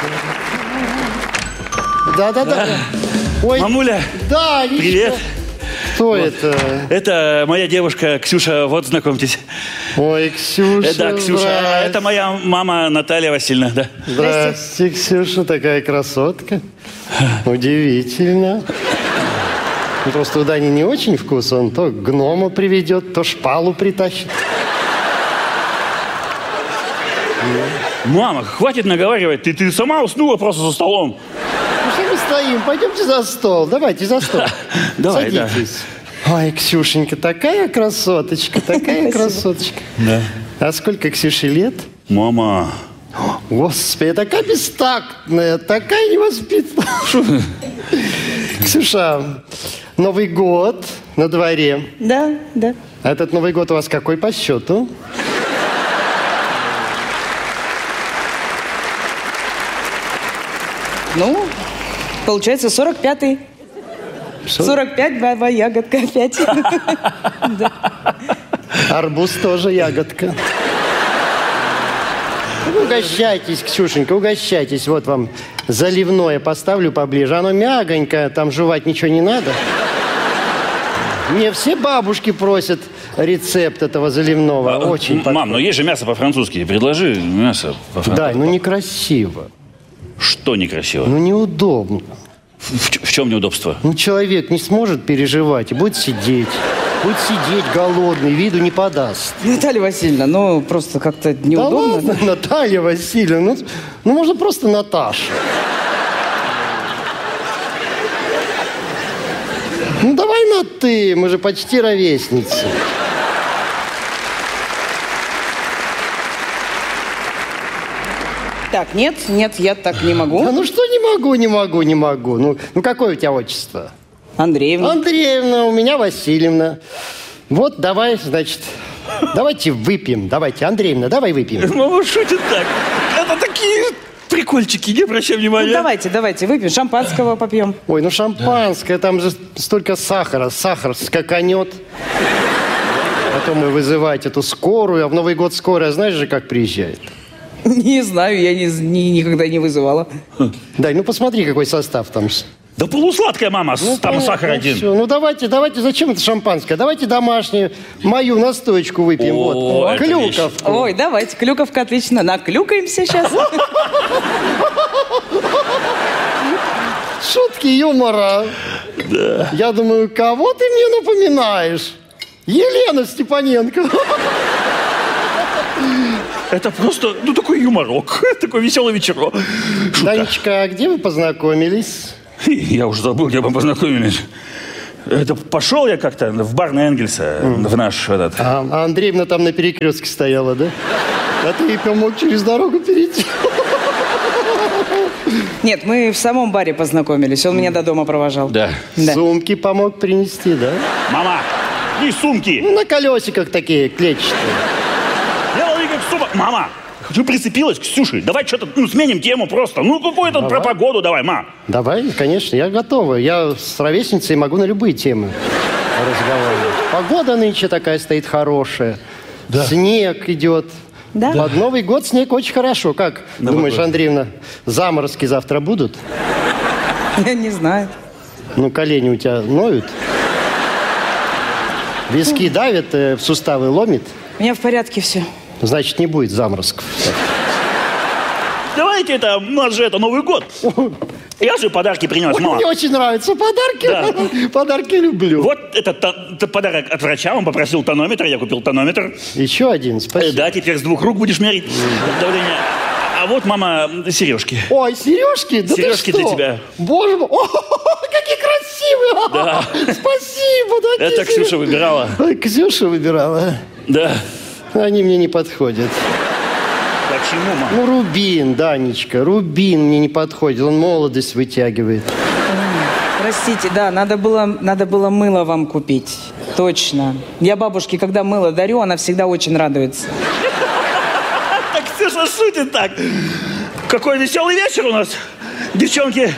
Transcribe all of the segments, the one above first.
Да-да-да. Ой, мамуля, да, лично. привет. Кто это? Это моя девушка Ксюша, вот знакомьтесь. Ой, Ксюша. Да, Ксюша. А это моя мама Наталья Васильевна, да. Здрасте, Ксюша, такая красотка. Удивительно. Ну, просто у Дани не очень вкус. Он то гнома приведет, то шпалу притащит. Мама, хватит наговаривать. Ты сама уснула просто за столом. Ну что мы стоим? Пойдемте за стол. Давайте за стол. Давай, садитесь. Да. Ой, Ксюшенька, такая красоточка, такая красоточка. Да. А сколько Ксюше лет? Мама. Господи, такая бестактная, такая невоспитанная. Ксюша, Новый год на дворе. Да, да. А этот Новый год у вас какой по счету? Ну, получается, 45-й. 45, баба, ягодка опять. Арбуз тоже ягодка. Угощайтесь, Ксюшенька, угощайтесь. Вот вам заливное поставлю поближе. Оно мягонькое, там жевать ничего не надо. Мне все бабушки просят рецепт этого заливного. Очень Мам, но есть же мясо по-французски. Предложи мясо по-французски. Да, ну некрасиво. Что некрасиво? Ну неудобно. В чем неудобство? Ну человек не сможет переживать и будет сидеть. Будет сидеть голодный, виду не подаст. Наталья Васильевна, ну просто как-то неудобно. Да ладно, Наталья Васильевна, ну можно просто Наташа. Ну давай на «ты», мы же почти ровесницы. Так, нет, я так не могу. Да ну что не могу. Ну какое у тебя отчество? Андреевна. Андреевна, у меня Васильевна. Вот давай, значит, давайте выпьем. Давайте, Андреевна, давай выпьем. Мама шутит так. Это такие прикольчики, не обращай Ну, внимания. давайте, выпьем. Шампанского попьем. Ой, ну шампанское, там же столько сахара. Сахар скаканет. Потом и вызывать эту скорую. А в Новый год скорая, знаешь же, как приезжает? Не знаю, я никогда не вызывала. Дай, ну посмотри, какой состав там. Да полусладкая, мама, Ну, там сахар один. Все. Ну давайте, зачем это шампанское? Давайте домашнюю, мою настоечку выпьем. О, Вот, это клюковку. Ой, давайте, клюковка отлично. Наклюкаемся сейчас. Шутки юмора. Да. Я думаю, кого ты мне напоминаешь? Елена Степаненко. Это просто, такой юморок. Такой веселый вечерок. Данечка, а где вы познакомились? Я уже забыл, где мы познакомились. Это пошел я как-то в бар на Энгельса, в наш этот... А Андреевна там на перекрестке стояла, да? А ты и помог через дорогу перейти. Нет, мы в самом баре познакомились. Он меня до дома провожал. Да. Да. Сумки помог принести, да? Мама, и сумки. Ну, на колесиках такие клетчатые. Делала как сумка. Мама, ты прицепилась к Ксюше. Давай что-то, сменим тему просто. Ну, какую-то про погоду давай, ма. Давай, конечно, я готова. Я с ровесницей могу на любые темы разговаривать. Погода нынче такая стоит хорошая. Да. Снег идет. Да. Под Новый год снег очень хорошо. Как думаешь, Андреевна, заморозки завтра будут? Я не знаю. Ну, колени у тебя ноют? Виски давят, в суставы ломит? У меня в порядке все. Значит, не будет заморозков. Давайте это, у нас же это Новый год. Я же подарки принес, мама. Мне очень нравятся подарки. Да. Подарки люблю. Вот этот подарок от врача, он попросил тонометр, я купил тонометр. Еще один, спасибо. Да, теперь с 2 рук будешь мерить давление. А вот, мама, сережки. Ой, сережки? Да Сережки ты что? для тебя. Боже мой, какие красивые! Да. Спасибо, да. Это Ксюша выбирала. Ой, Ксюша выбирала. Да. Они мне не подходят. Почему, мама? Ну, рубин, Данечка, рубин мне не подходит. Он молодость вытягивает. Простите, да, надо было мыло вам купить. Точно. Я бабушке, когда мыло дарю, она всегда очень радуется. Так Ксюша шутит так. Какой веселый вечер у нас, девчонки.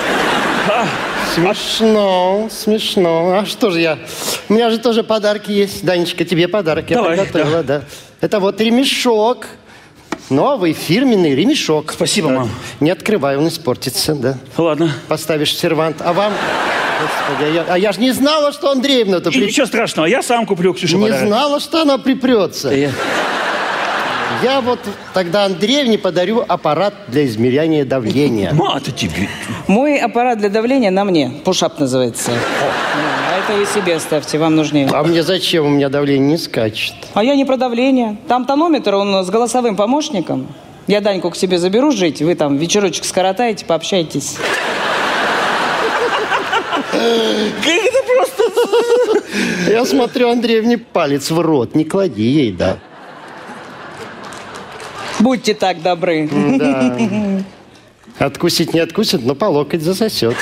Смешно, смешно. А что же я? У меня же тоже подарки есть. Данечка, тебе подарок я Давай, приготовила, да. Это вот ремешок. новый фирменный ремешок. Спасибо, мам. Не открывай, он испортится, да. Ладно. Поставишь в сервант. А вам... Господи, я же не знала, что Андреевна-то... И ничего страшного, я сам куплю Ксюше Не подарок. знала, что она припрется. Я вот тогда Андреевне подарю аппарат для измеряния давления. Ма, это тебе. Мой аппарат для давления на мне. Пушап называется. А это вы себе оставьте, вам нужнее. А мне зачем? У меня давление не скачет. А я не про давление. Там тонометр, он с голосовым помощником. Я Даньку к себе заберу жить, вы там вечерочек скоротаете, пообщайтесь. Как это просто... Я смотрю, Андреевне палец в рот. Не клади ей, да. Будьте так добры. Да. Откусить не откусит, но по локоть засосет.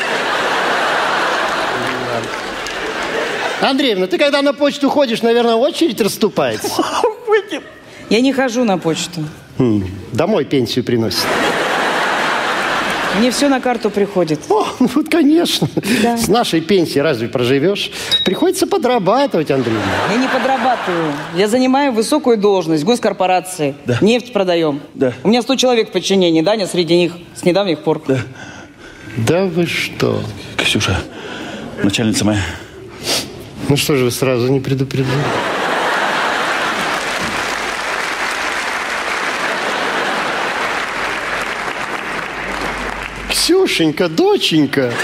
Андреевна, ты когда на почту ходишь, наверное, очередь расступается. Я не хожу на почту. Домой пенсию приносит. Мне все на карту приходит. О, ну вот, конечно. Да. С нашей пенсии разве проживешь? Приходится подрабатывать, Андреевна. Я не подрабатываю. Я занимаю высокую должность в госкорпорации. Да. Нефть продаем. Да. У меня 100 человек в подчинении, Даня среди них с недавних пор. Да. Да вы что? Ксюша, начальница моя. Ну что же вы сразу не предупредили? Ксюшенька, доченька.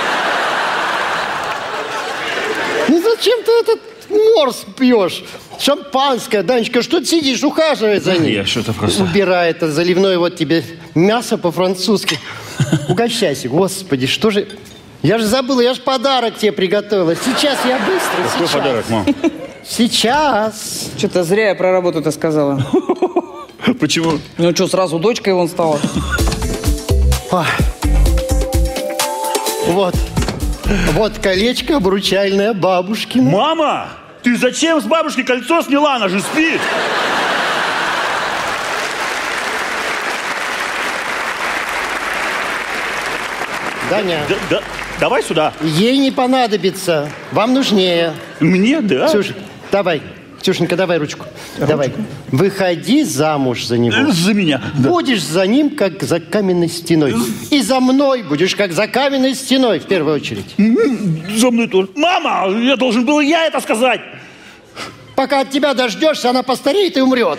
Ну зачем ты этот морс пьешь? Шампанское, Данечка, что ты сидишь, ухаживай за ним. Я что-то просто... Убирай это заливное, вот тебе мясо по-французски. Угощайся, господи, что же... Я же забыла, я же подарок тебе приготовила. Сейчас я быстро, Какой сейчас. подарок, мам? Сейчас. Что-то зря я про работу-то сказала. Почему? Ну что, сразу дочкой вон стала? Ой. Вот. Вот колечко обручальное бабушкина. Мама, ты зачем с бабушки кольцо сняла? Она же спит. Даня, Давай сюда. ей не понадобится. Вам нужнее. Мне, да? Ксюша, давай. Ксюшенька, давай ручку. Давай. Выходи замуж за него. За меня. Да. Будешь за ним, как за каменной стеной. И за мной будешь, как за каменной стеной, в первую очередь. За мной тоже. Мама, я должен был я это сказать. Пока от тебя дождешься, она постареет и умрет.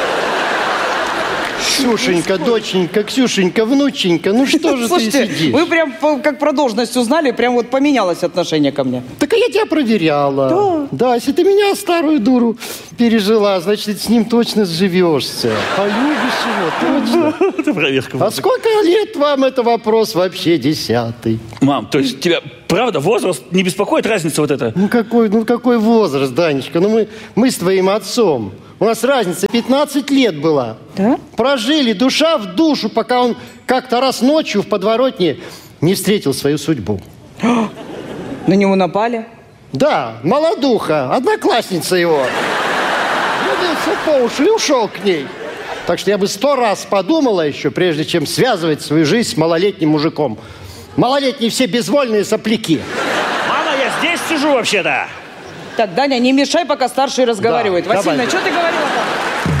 Ксюшенька, доченька, Ксюшенька, внученька, ну что же Слушайте, ты сидишь? вы прям как про должность узнали, прям вот поменялось отношение ко мне. Так а я тебя проверяла. Да, если ты меня, старую дуру, пережила, значит, с ним точно сживешься. А любишь его, точно. Это проверка. А сколько лет вам, это вопрос вообще 10-й? Мам, то есть тебя, правда, возраст не беспокоит, разница вот эта? Ну какой возраст, Данечка? Ну мы с твоим отцом. У нас разница 15 лет была. Да? Прожили душа в душу, пока он как-то раз ночью в подворотне не встретил свою судьбу. На него напали? Да, молодуха, одноклассница его. Влюбился по уши и ушел к ней. Так что я бы 100 раз подумала еще, прежде чем связывать свою жизнь с малолетним мужиком. Малолетние все безвольные сопляки. Мама, я здесь сижу вообще-то. Так, Даня, не мешай, пока старший разговаривает. Да, Василина, давай. что ты говорила там?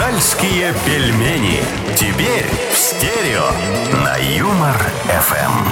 Уральские пельмени. Теперь в стерео на Юмор ФМ.